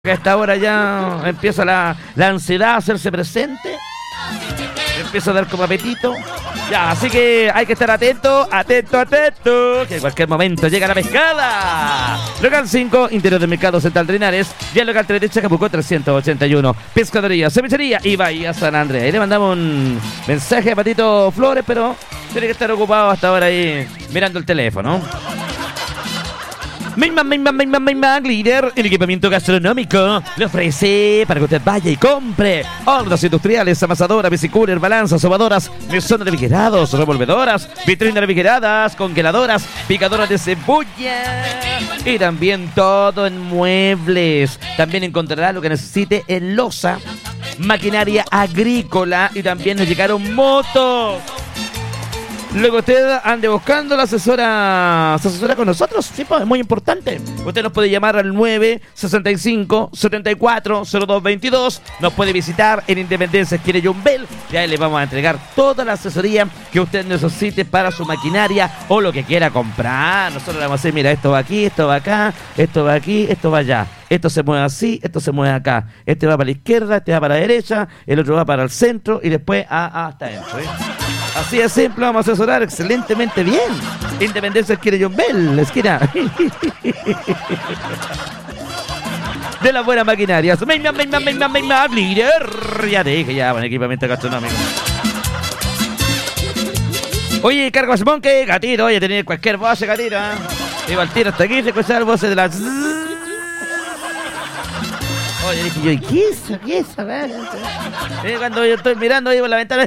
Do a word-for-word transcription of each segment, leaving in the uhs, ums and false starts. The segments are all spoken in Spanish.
A esta hora ya empieza la, la ansiedad a hacerse presente. Empieza a dar como apetito. Ya, así que hay que estar atento, atento, atento, que en cualquier momento llega la pescada. Local cinco, interior del Mercado Central de Linares. Y el local tres de Chacabuco trescientos ochenta y uno. Pescadería, cevichería y Bahía San Andrés. Ahí le mandamos un mensaje a Patito Flores, pero tiene que estar ocupado hasta ahora ahí mirando el teléfono. Mayman, Mayman, Mayman, Mayman, líder en equipamiento gastronómico, le ofrece para que usted vaya y compre hornos industriales, amasadoras, bicicooler, balanzas, sobadoras, mesones refrigerados, revolvedoras, vitrinas refrigeradas, congeladoras, picadoras de cebolla y también todo en muebles. También encontrará lo que necesite en loza, maquinaria agrícola y también nos llegaron motos. Luego usted ande buscando la asesora, se asesora con nosotros, sí, pues, es muy importante. Usted nos puede llamar al nueve sesenta y cinco, setenta y cuatro, cero dos veintidós. Nos puede visitar en Independencia Esquina Yumbel. Y ahí le vamos a entregar toda la asesoría que usted necesite para su maquinaria o lo que quiera comprar. Nosotros le vamos a decir, mira, esto va aquí, esto va acá, esto va aquí, esto va allá. Esto se mueve así, esto se mueve acá. Este va para la izquierda, este va para la derecha, el otro va para el centro y después a, hasta adentro, ¿eh? Así de simple, vamos a asesorar excelentemente bien. Independencia Esquina Yumbel, la esquina de las buenas maquinarias. Mayman, Mayman, Mayman, Mayman, líder. Ya te dije, ya, buen equipamiento gastronómico. Oye, Carguas Monkey, gatito, oye, tenés cualquier voz, gatito, ¿eh? Iba al tiro hasta aquí, se escuchaba el voz de las... Oye, dije yo, ¿y qué es eso? ¿Qué es eso? ¿Eh? Cuando yo estoy mirando ahí por la ventana...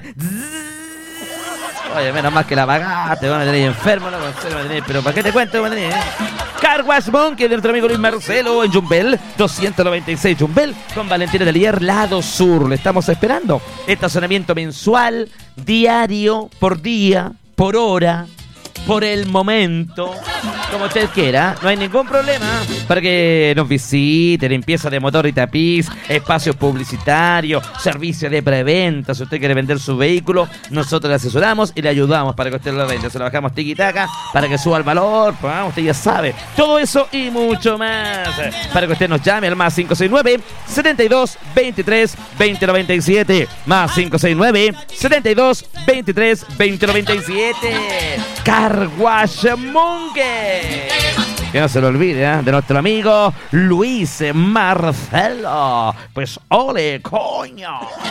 Oye, menos mal que la pagaste, me tenéis enfermo, no consigo, me tenéis, pero ¿para qué te cuento? Me tenéis, ¿eh? Car Wash Monkey de nuestro amigo Luis Marcelo en Yumbel, doscientos noventa y seis Yumbel, con Valentina Delier, lado sur. Le estamos esperando. Estacionamiento mensual, diario, por día, por hora, por el momento, como usted quiera, no hay ningún problema para que nos visite. Limpieza de motor y tapiz, espacios publicitarios, servicio de preventa. Si usted quiere vender su vehículo, nosotros le asesoramos y le ayudamos para que usted lo venda. Se lo bajamos tiquitaca para que suba el valor, pues, usted ya sabe. Todo eso y mucho más para que usted nos llame al más cinco seis nueve, setenta y dos, veintitrés, veinte noventa y siete, más cinco seis nueve, setenta y dos, veintitrés, veinte noventa y siete. Car Wash Monkey. Que no se lo olvide, ¿eh? De nuestro amigo Luis Marcelo. Pues ole, coño.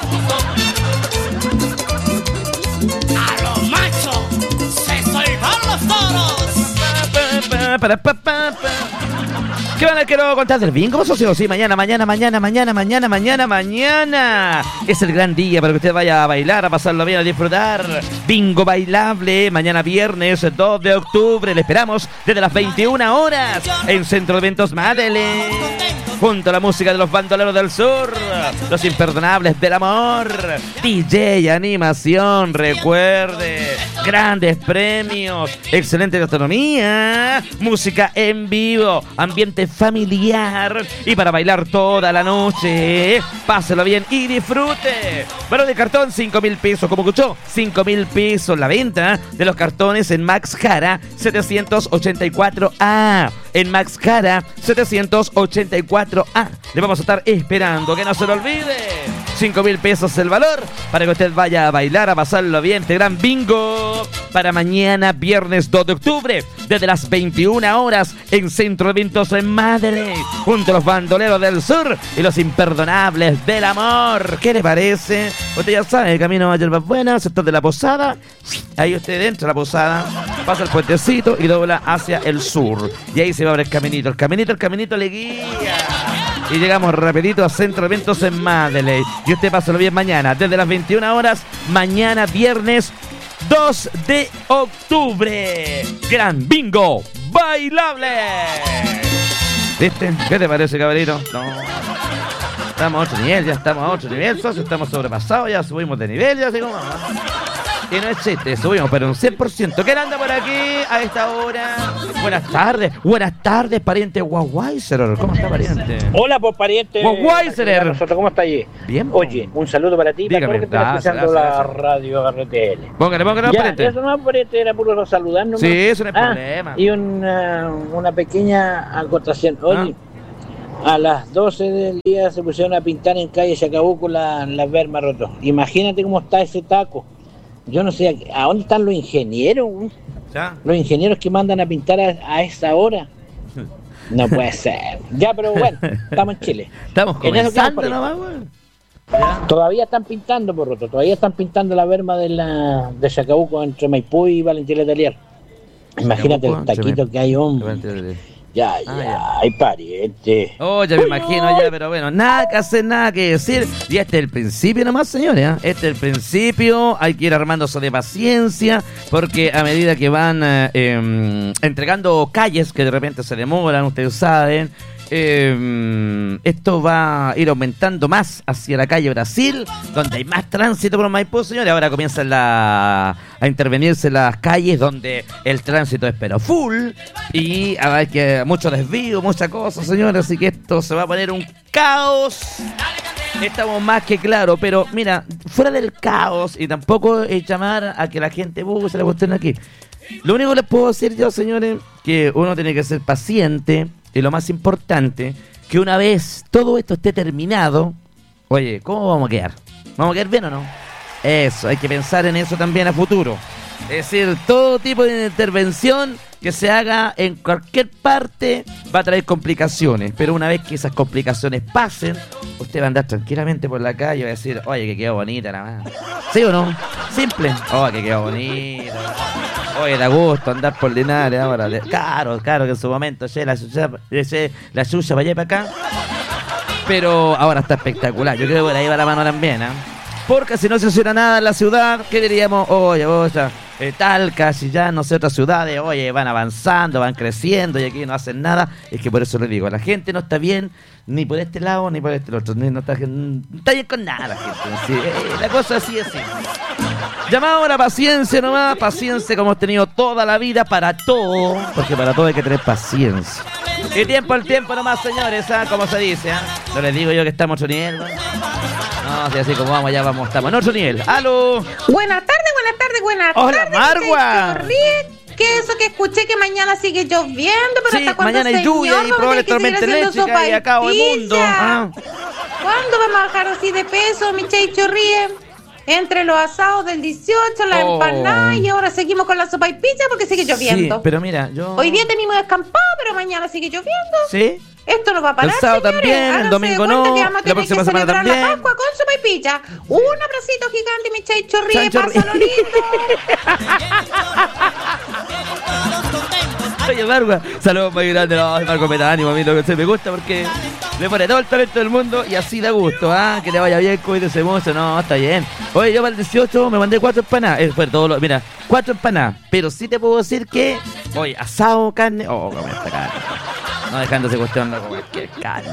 A los machos se solvan los toros. Pa, pa, pa, pa, pa. ¿Qué van a quiero contar del bingo, socio? Sí, mañana, mañana, mañana, mañana, mañana, mañana, mañana. Es el gran día para que usted vaya a bailar, a pasarlo bien, a disfrutar. Bingo bailable, mañana viernes dos de octubre. Le esperamos desde las veintiuna horas en Centro de Eventos Madeleine. Junto a la música de los bandoleros del sur, los imperdonables del amor, D J, animación, recuerde, grandes premios, excelente gastronomía, música en vivo, ambiente familiar y para bailar toda la noche. Páselo bien y disfrute. Valor de cartón, cinco mil pesos, como escuchó, cinco mil pesos la venta de los cartones en Max Jara setecientos ochenta y cuatro A. En Max Jara setecientos ochenta y cuatro A. Le vamos a estar esperando, que no se lo olvide. cinco mil pesos el valor para que usted vaya a bailar, a pasarlo bien. Este gran bingo para mañana, viernes dos de octubre, desde las veintiuna horas en Centro de Eventos en Madeleine, junto a los bandoleros del sur y los imperdonables del amor. ¿Qué le parece? Usted ya sabe, el camino a Yerbas Buenas, sector de la Posada. Ahí usted dentro de la Posada, pasa el puentecito y dobla hacia el sur. Y ahí se va a ver el caminito. El caminito, el caminito le guía. Y llegamos rapidito a Centro de Eventos en Madeleine. Y usted pásalo bien mañana, desde las veintiuna horas, mañana viernes dos de octubre. Gran bingo bailable. ¿Viste? ¿Qué te parece, cabrito? No. Estamos a otro nivel, ya estamos a otro nivel, socio. Estamos sobrepasados, ya subimos de nivel, ya así como... Y no es chiste, subimos, pero un cien por ciento. ¿Quién anda por aquí a esta hora? Buenas tardes, buenas tardes, pariente Guaguayser. ¿Cómo está, pariente? Hola, pues, pariente. Guaguayser. Nosotros, ¿cómo está allí? Bien. Oye, un saludo para ti, Dígame, para todos que están gracias, escuchando gracias, la gracias. radio R T L. Póngale, póngale, Ya, pariente. eso no, pariente, era puro saludar nomás. Sí, eso no es Ah, problema. Y una, una pequeña acotación. Oye, Ah. A las doce del día se pusieron a pintar en calle Chacabuco la- las vermas rotos. Imagínate cómo está ese taco. Yo no sé, ¿a dónde están los ingenieros? ¿Ya? Los ingenieros que mandan a pintar a, a esa hora. No puede ser. Ya, pero bueno, estamos en Chile. Estamos En eso comenzando quedamos, nomás, weón. ¿Ya? Todavía están pintando, por roto. Todavía están pintando la verma de la de Chacabuco entre Maipú y Valentín Letelier. Imagínate Chacabuco, el taquito entre que hay, hombre. Valentín. Ya, Ah, ya, ya. hay pariente. Oh, ya me imagino ya, pero bueno, nada que hacer, nada que decir. Y este es el principio nomás, señores, ¿eh? Este es el principio, hay que ir armándose de paciencia, porque a medida que van eh, em, entregando calles que de repente se demoran, ustedes saben, em, esto va a ir aumentando más hacia la calle Brasil, donde hay más tránsito por Maipú, señores. Ahora comienzan la, a intervenirse las calles donde el tránsito es pero full, y hay que mucho desvío, mucha cosa, señores, así que esto se va a poner un caos. Estamos más que claro, pero mira, fuera del caos, y tampoco es llamar a que la gente busque la cuestión aquí. Lo único que les puedo decir yo, señores, que uno tiene que ser paciente, y lo más importante, que una vez todo esto esté terminado, oye, ¿cómo vamos a quedar? ¿Vamos a quedar bien o no? Eso, hay que pensar en eso también a futuro. Es decir, todo tipo de intervención que se haga en cualquier parte va a traer complicaciones, pero una vez que esas complicaciones pasen, usted va a andar tranquilamente por la calle y va a decir, oye, que quedó bonita nada más. ¿Sí o no? Simple. Oh, que quedó bonita. Oye, da gusto andar por Linares ahora. Claro, claro que en su momento, che, la chucha, che, la chucha para allá y para acá. Pero ahora está espectacular. Yo creo que por ahí va la mano también, ¿eh? Porque si no se hiciera nada en la ciudad, ¿qué diríamos? Oye, oye, eh, Talca, Chillán, no sé, otras ciudades, oye, van avanzando, van creciendo y aquí no hacen nada. Es que por eso les digo, la gente no está bien ni por este lado ni por este otro. No está, no está bien con nada la gente. Sí, eh, la cosa así es así. Llamado a la paciencia nomás, paciencia como hemos tenido toda la vida para todo, porque para todo hay que tener paciencia. Y tiempo al tiempo nomás, señores, ¿ah? Como se dice, ¿ah? No les digo yo que estamos a otro nivel, ¿no? No, si así como vamos, ya vamos, estamos en otro nivel. ¡Aló! Buenas tardes, buenas tardes, buenas Hola, tardes. Margua. ¿Qué ¿Qué eso que escuché que mañana sigue lloviendo? Pero Sí, hasta cuándo, mañana hay señor? lluvia y Vamos a probable tener que seguir tormenta haciendo eléctrica y acabo el mundo. sopaipilla. Ah. ¿Cuándo vamos a bajar así de peso, mi Cheicho Ríe? Entre los asados del dieciocho, la Oh. empanada y ahora seguimos con la sopaipilla porque sigue lloviendo. Sí, pero mira, yo... Hoy día tenemos descampado, pero mañana sigue lloviendo. ¿Sí? Esto no va a parar, El sábado señores. también, el Háganse domingo de cuenta no, que vamos a la tener próxima que semana celebrar también. la Pascua con sopaipilla. Un abracito gigante, mi Cheicho Ríe, Chancho Ríe. pásalo lindo. Oye, Margua, saludos muy grandes. No, Marco me da ánimo, a mí lo que se me gusta porque le pone todo el talento del mundo y así da gusto, ¿ah? Que le vaya bien, cuídese mucho. No, está bien. Oye, yo para el dieciocho me mandé cuatro empanadas. Eh, fue todo lo, mira, cuatro empanadas. Pero sí te puedo decir que, oye, asado, carne. Oh, come esta carne. No dejándose cuestionando con cualquier carne.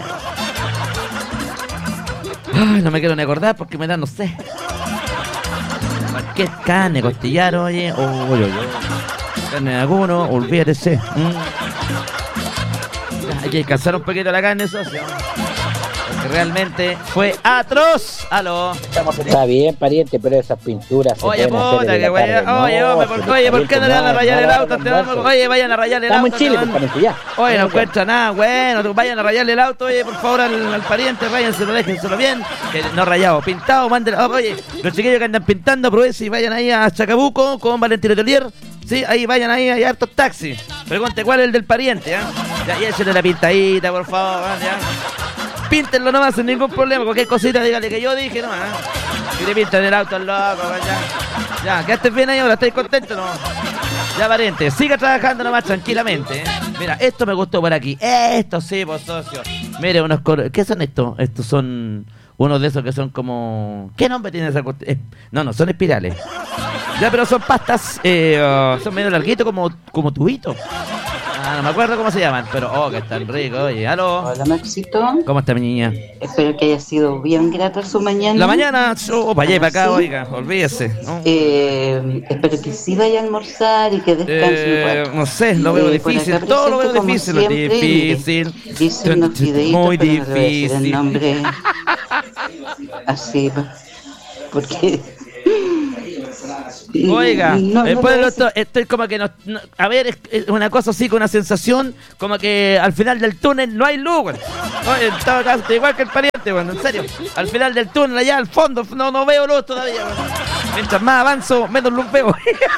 Ay, no me quiero ni acordar porque me da, no sé. Cualquier carne, costillar, oye. Oh, oye, oye. Carne de alguno, olvídese. Mm. Hay que descansar un poquito la carne, socio. Porque realmente fue atroz. Aló. Está bien, pariente, pero esas pinturas se Oye, pueden hacer puta, en que la güey. tarde, Oye, no, hombre, se por, le oye, ¿por calienta qué no le van a más, rayar no el la auto? hagan Te más. van- Oye, vayan a rayarle el auto. Estamos en Chile, te pues, van- pariente, ya. Oye, no encuentra nada, bueno, vayan a rayarle el auto, oye, por favor, al, al pariente, ráyenselo, déjenselo bien, que no rayado, pintado, mándenlo, oh, oye, los chiquillos que andan pintando, aprovechen y vayan ahí a Chacabuco con Valentín Letelier, sí, ahí vayan ahí, hay hartos taxis, pregunte cuál es el del pariente, ¿ah? Ya, y échenle la pintadita, por favor, ¿ah? Ya. Píntenlo nomás sin ningún problema, cualquier cosita, dígale que yo dije nomás, ¿ah? Y le pintan el auto al loco, ya, ya, que estés bien ahí ahora, ¿estáis contentos no? Ya, pariente, siga trabajando nomás tranquilamente, ¿eh? Mira, esto me gustó por aquí. Esto sí, vos socio. Mire, unos cor... ¿Qué son estos? Estos son unos de esos que son como... ¿Qué nombre tiene esa cuestión? Eh, No, no, son espirales. Ya, pero son pastas, eh, uh, son medio larguitos como, como tubitos. Ah, no me acuerdo cómo se llaman, pero oh, que están ricos. Oye, aló. Hola Maxito, ¿Cómo está mi niña? espero que haya sido bien grata su mañana. La mañana, oh, para allá y para acá, Sí. oiga, olvídese. ¿No? Eh, espero que sí vaya a almorzar y que descanse Eh, un rato. no sé, lo veo Eh, por difícil, acá todo lo veo presento, como difícil, siempre, difícil, mire, dice unos videitos, muy pero no le voy a decir el difícil. nombre así, porque Oiga, No, no después lo del es. otro, estoy como que no, no- a ver, es, es una cosa así con una sensación como que al final del túnel no hay luz, güey. Oye, en todo caso, estoy igual que el pariente, güey, en serio. Al final del túnel, allá al fondo, no, no veo luz todavía, güey. Mientras más avanzo, menos luz veo.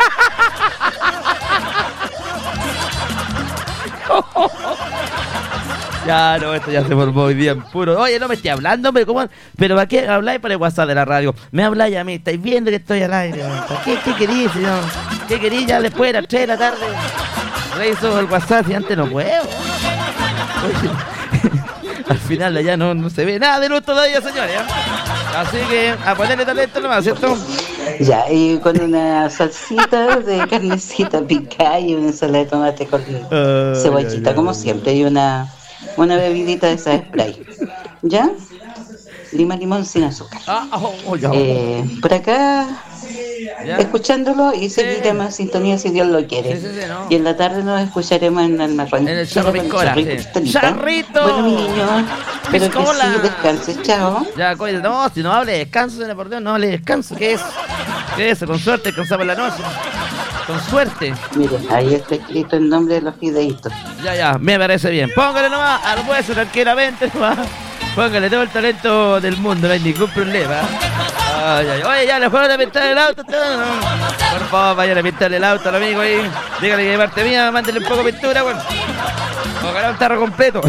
Ya, no, esto ya se formó hoy día en puro. Oye, no me estoy hablando, hombre, ¿cómo? Pero ¿para qué habláis por el WhatsApp de la radio? Me habláis a mí, estáis viendo que estoy al aire. ¿Para qué, qué queréis, señor? ¿Qué queréis ya después de las tres de la tarde? Reviso el WhatsApp y antes no puedo. Oye, al final allá no, no se ve nada de luz todavía, señores. ¿eh? Así que a ponerle talento nomás, ¿cierto? Ya, y con una salsita de carnecita picada y una ensalada de tomate con Ay, cebollita, ay, como ay. siempre, y una, una bebidita de esa spray. ¿Ya? Lima, limón sin azúcar. Ah, oh, oh, ya. Eh, por acá, Ya. escuchándolo y seguiremos en sintonía si Dios lo quiere. Sí, sí, sí, no. Y en la tarde nos escucharemos en el marrón. En el Cerro Piscola, sí. Piscolita. ¡Charrito! Bueno, mi niño, pero que Piscola. sí, descanse, chao. Ya, coño, no, si no hable de descanso, señor, por Dios, no hable de descanso. ¿Qué es? ¿Qué es eso? Con suerte descansamos la noche. Con suerte. Mire, ahí está escrito el nombre de los fideitos. Ya, ya, me parece bien. Póngale nomás al hueso tranquilamente nomás. Póngale todo el talento del mundo, no hay ningún problema. Ay, ay, oye, ya le fueron a pintar el auto. Todo, ¿no? Por favor, vayan a pintarle el auto al amigo ahí. Dígale que de parte mía, mándele un poco de pintura, bueno. Ojalá un tarro completo.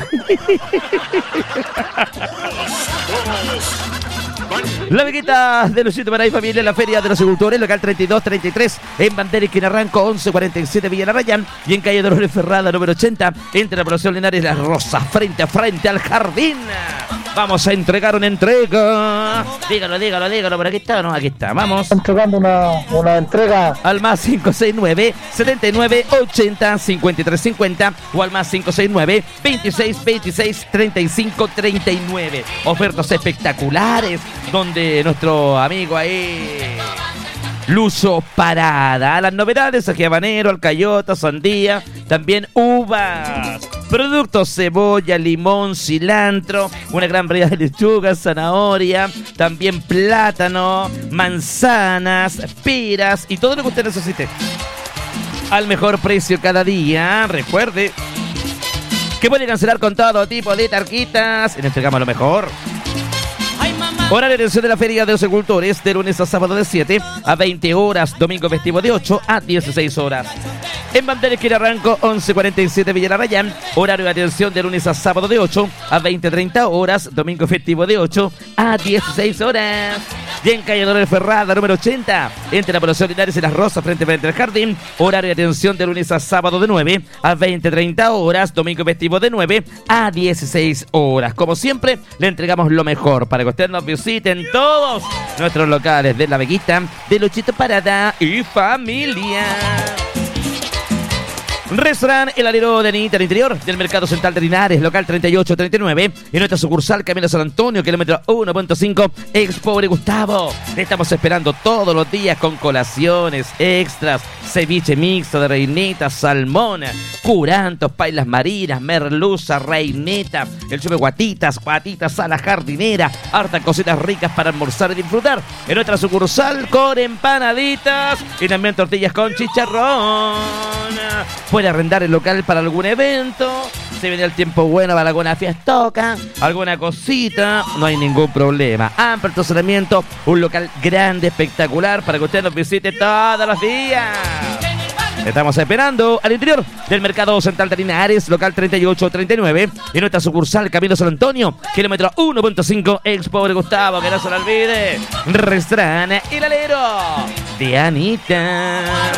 La Veguita de Luisito Maray Familia en la Feria de los Agricultores, local treinta y dos treinta y tres, en Bandera Esquina Ranco, once cuarenta y siete Villa La Rayán, y en calle Dolores Ferrada, número ochenta, entre la población Linares y La Rosa, frente a frente al jardín. Vamos a entregar una entrega. Dígalo, dígalo, dígalo, por aquí está, ¿no? Aquí está, vamos. Entregando una, una entrega Al más cinco seis nueve, setenta y nueve, ochenta, cincuenta y tres cincuenta o al más cinco seis nueve, veintiséis, veintiséis, treinta y cinco, treinta y nueve. Ofertas espectaculares donde nuestro amigo ahí Lucho Parada. Las novedades, aquí habanero, alcayota, sandía, también uvas. Productos, cebolla, limón, cilantro, una gran variedad de lechugas, zanahoria, también plátano, manzanas, peras y todo lo que usted necesite. Al mejor precio cada día. Recuerde que puede cancelar con todo tipo de tarjetas y le entregamos lo mejor. Horario de atención de la Feria de los Agricultores de lunes a sábado de siete a veinte horas, domingo festivo de ocho a dieciséis horas. En Bandera Esquina Ranco, once cuarenta y siete Villa La Rayán, horario de atención de lunes a sábado de ocho a veinte treinta horas, domingo festivo de ocho a dieciséis horas. Y en calle Dolores Ferrada, número ochenta, entre la población Linares y Las Rosas, frente a frente al jardín, horario de atención de lunes a sábado de nueve a veinte treinta horas, domingo festivo de nueve a dieciséis horas. Como siempre, le entregamos lo mejor para que usted nos visiten todos nuestros locales de La Veguita, de Luchito Parada y familia. Restaurante El Alero de Anita, al interior del Mercado Central de Linares, local treinta y ocho treinta y nueve, y nuestra sucursal Camino San Antonio, kilómetro uno punto cinco, ex Pobre Gustavo. Te estamos esperando todos los días con colaciones, extras, ceviche mixto de reineta, salmón, curantos, pailas marinas, merluza, reineta, el chupe guatitas, guatitas a la jardinera, hartas cositas ricas para almorzar y disfrutar. En nuestra sucursal con empanaditas y también tortillas con chicharrón. Puede arrendar el local para algún evento, se viene el tiempo bueno para alguna fiestoca, alguna cosita, no hay ningún problema. Amplio estacionamiento, un local grande, espectacular para que usted nos visite todos los días. Estamos esperando al interior del Mercado Central de Linares, local treinta y ocho treinta y nueve, y nuestra sucursal Camino San Antonio, kilómetro uno punto cinco, ex Pobre Gustavo, que no se lo olvide. Restaurante El Alero de Anita.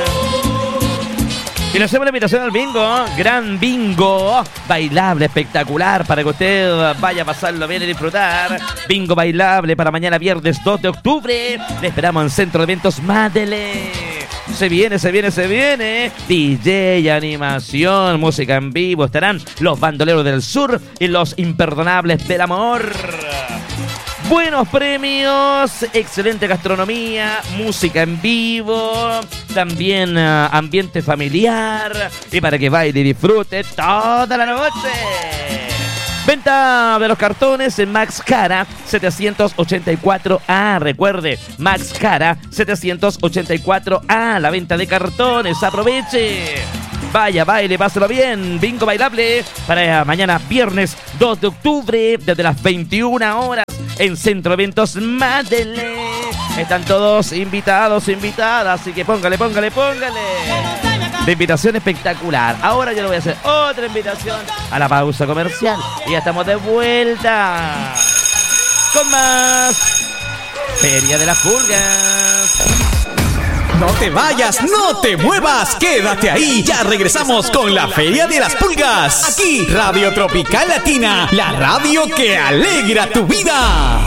Y nos hacemos la invitación al bingo, gran bingo, bailable, espectacular, para que usted vaya a pasarlo bien y disfrutar. Bingo bailable para mañana viernes dos de octubre. Le esperamos en Centro de Eventos Madeleine. Se viene, se viene, se viene. D J, animación, música en vivo. Estarán los Bandoleros del Sur y los Imperdonables del Amor. Buenos premios, excelente gastronomía, música en vivo, también uh, ambiente familiar y para que baile y disfrute toda la noche. Venta de los cartones en Max Cara setecientos ochenta y cuatro A. Recuerde, Max Cara setecientos ochenta y cuatro A. La venta de cartones. Aproveche. Vaya, baile, pásalo bien. Bingo bailable para mañana viernes dos de octubre desde las veintiuna horas en Centro Eventos Madeleine. Están todos invitados, invitadas, así que póngale, póngale, póngale. De invitación espectacular. Ahora yo le voy a hacer otra invitación a la pausa comercial. Y ya estamos de vuelta con más Feria de las Pulgas. No te vayas, no te muevas, quédate ahí. Ya regresamos con la Feria de las Pulgas. Aquí, Radio Tropical Latina, la radio que alegra tu vida.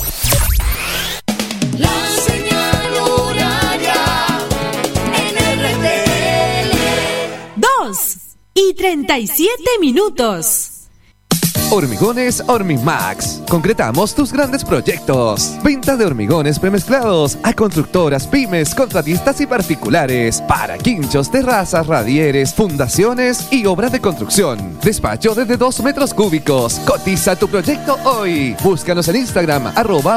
La señal horaria en R T L. Dos y treinta y siete minutos. Hormigones Hormimax. Concretamos tus grandes proyectos. Venta de hormigones premezclados a constructoras, pymes, contratistas y particulares. Para quinchos, terrazas, radieres, fundaciones y obras de construcción. Despacho desde dos metros cúbicos. Cotiza tu proyecto hoy. Búscanos en Instagram, arroba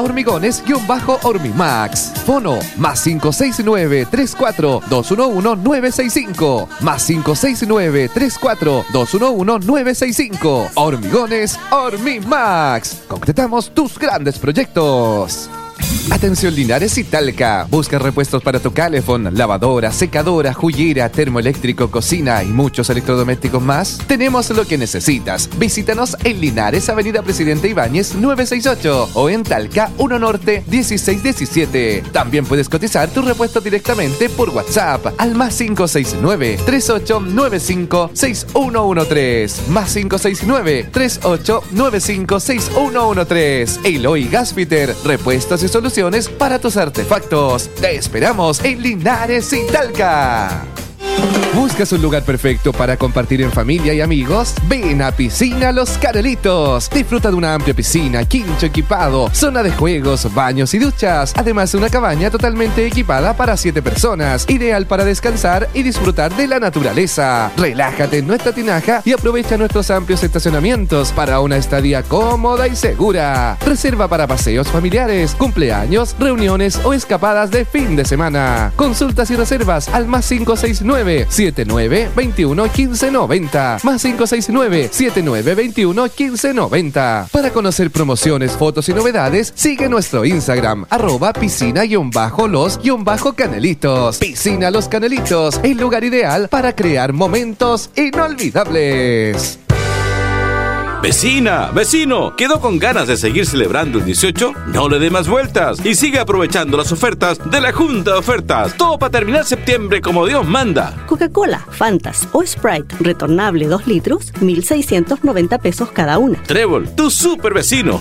hormigones-hormimax. Fono, más cinco seis nueve, tres cuatro, dos uno uno, nueve seis cinco. Más cinco seis nueve, tres cuatro, dos uno uno, nueve seis cinco. Hormigones Hormimax. Concretamos tus grandes proyectos. Atención Linares y Talca. Busca repuestos para tu calefón, lavadora, secadora, jullera, termoeléctrico, cocina y muchos electrodomésticos más. Tenemos lo que necesitas. Visítanos en Linares, Avenida Presidente Ibáñez nueve seis ocho o en Talca uno Norte dieciséis diecisiete. También puedes cotizar tu repuesto directamente por WhatsApp al más cinco seis nueve, tres ocho nueve cinco, seis uno uno tres. Más cinco seis nueve, tres ocho nueve cinco, seis uno uno tres. Eloy Gasfitter, repuestos y soluciones para tus artefactos. Te esperamos en Linares y Talca. ¿Buscas un lugar perfecto para compartir en familia y amigos? Ven a Piscina Los Canelitos. Disfruta de una amplia piscina, quincho equipado, zona de juegos, baños y duchas. Además, una cabaña totalmente equipada para siete personas, ideal para descansar y disfrutar de la naturaleza. Relájate en nuestra tinaja y aprovecha nuestros amplios estacionamientos para una estadía cómoda y segura. Reserva para paseos familiares, cumpleaños, reuniones o escapadas de fin de semana. Consultas y reservas al más cinco seis nueve, siete nueve dos uno, uno cinco nueve cero. Más cinco seis nueve, siete nueve dos uno, uno cinco nueve cero. Para conocer promociones, fotos y novedades, sigue nuestro Instagram, arroba piscina-los-canelitos. Piscina Los Canelitos, el lugar ideal para crear momentos inolvidables. Vecina, vecino, ¿quedó con ganas de seguir celebrando el dieciocho? No le dé más vueltas y sigue aprovechando las ofertas de la Junta de Ofertas. Todo para terminar septiembre como Dios manda. Coca-Cola, Fantas o Sprite retornable dos litros, mil seiscientos noventa pesos cada una. Trébol, tu super vecino.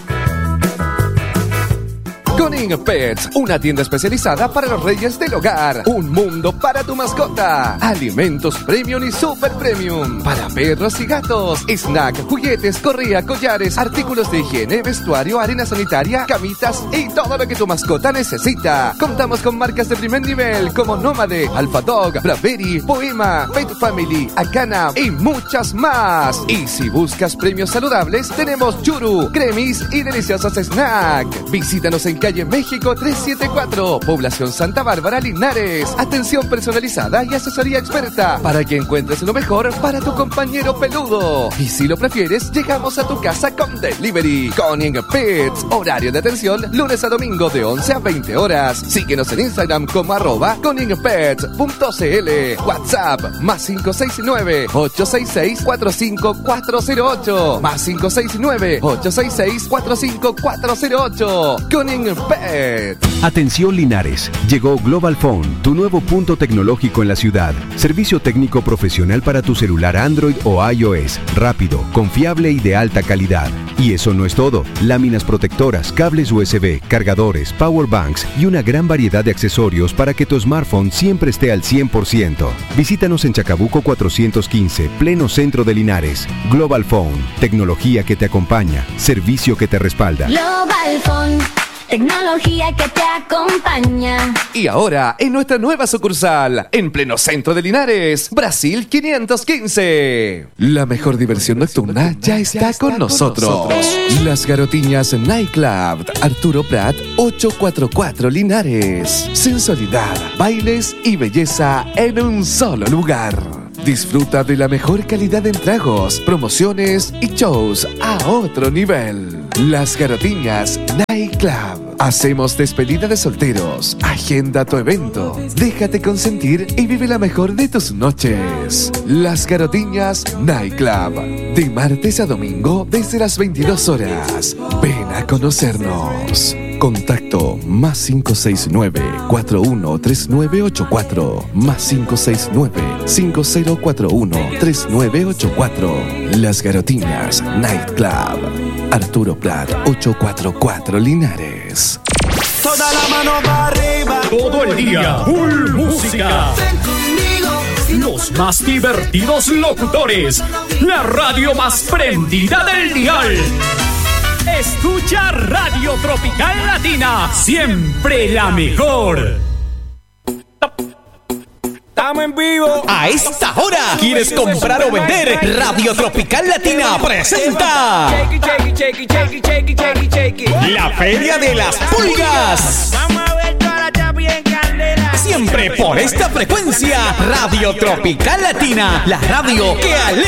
Koning Pets, una tienda especializada para los reyes del hogar. Un mundo para tu mascota. Alimentos premium y super premium para perros y gatos. Snack, juguetes, correa, collares, artículos de higiene, vestuario, arena sanitaria, camitas y todo lo que tu mascota necesita. Contamos con marcas de primer nivel como Nómade, Alpha Dog, Bravery, Poema, Pet Family, Acana y muchas más. Y si buscas premios saludables, tenemos Churu, Cremis y deliciosos snack. Visítanos en calle México trescientos setenta y cuatro, Población Santa Bárbara, Linares. Atención personalizada y asesoría experta para que encuentres lo mejor para tu compañero peludo. Y si lo prefieres, llegamos a tu casa con delivery. Koning Pets, horario de atención lunes a domingo de once a veinte horas. Síguenos en Instagram como arroba koningpets punto cl. WhatsApp más cinco seis nueve, ocho seis seis, cuatro cinco cuatro cero ocho. Más cinco seis nueve, ocho seis seis, cuatro cinco cuatro cero ocho. Koning Pet. Atención Linares, llegó Global Phone, tu nuevo punto tecnológico en la ciudad. Servicio técnico profesional para tu celular Android o iOS, rápido, confiable y de alta calidad. Y eso no es todo, láminas protectoras, cables U S B, cargadores, power banks y una gran variedad de accesorios para que tu smartphone siempre esté al cien por ciento. Visítanos en Chacabuco cuatrocientos quince, pleno centro de Linares. Global Phone, tecnología que te acompaña, servicio que te respalda. Global Phone, Tecnología que te acompaña. Y ahora, en nuestra nueva sucursal, en pleno centro de Linares, Brasil quinientos quince. La mejor diversión nocturna ya está con nosotros. Las Garotiñas Nightclub, Arturo Prat, ochocientos cuarenta y cuatro Linares. Sensualidad, bailes y belleza en un solo lugar. Disfruta de la mejor calidad en tragos, promociones y shows a otro nivel. Las Garotiñas Nightclub. Hacemos despedida de solteros. Agenda tu evento. Déjate consentir y vive la mejor de tus noches. Las Garotiñas Nightclub. De martes a domingo desde las veintidós horas. Ven a conocernos. Contacto más cinco seis nueve, cuatro uno tres nueve ocho cuatro, más cinco seis nueve, cinco cero cuatro uno, tres nueve ocho cuatro. Las Garotiñas Nightclub. Arturo Prat, ochocientos cuarenta y cuatro Linares. Toda la mano para arriba. Todo el día, full música. Los más divertidos locutores. La radio más prendida del dial. Escucha Radio Tropical Latina, siempre la mejor. Estamos en vivo. A esta hora, ¿quieres comprar o vender? Radio Tropical Latina presenta la Feria de las Pulgas. Vamos a ver toda la chapa en candela. Siempre por esta frecuencia, Radio Tropical Latina, la radio que alegra